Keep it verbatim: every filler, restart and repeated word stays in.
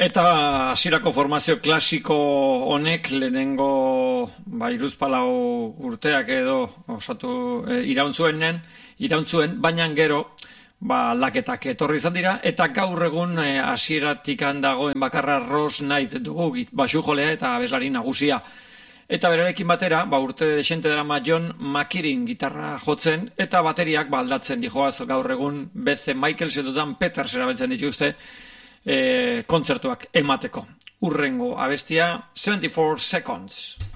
Eta hasierako formazio klasiko honek lehenengo ba, iruzpalau urteak edo osatu e, irauntzuen, irauntzuen, baina gero ba, laketak etorri izan dira, eta gaur egun hasieratik e, dagoen bakarra Ross Knight dugu, basujolea eta abeslari nagusia. Eta berarekin batera, ba, urte desente dara ma John McKeerin gitarra jotzen, eta bateriak ba, aldatzen dijoaz gaur egun Beth Michaels edo Dan Peters erabiltzen dituzte, E, kontzertuak emateko. Urrengo abestia, seventy-four seconds.